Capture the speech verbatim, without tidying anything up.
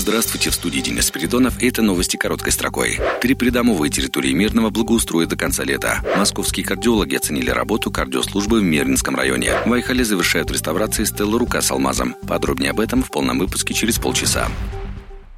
Здравствуйте, в студии Денис Спиридонов. Это новости короткой строкой. Три придомовые территории Мирного благоустроят до конца лета. Московские кардиологи оценили работу кардиослужбы в Мирнинском районе. В Айхале завершают реставрации стелы «Рука с алмазом». Подробнее об этом в полном выпуске через полчаса.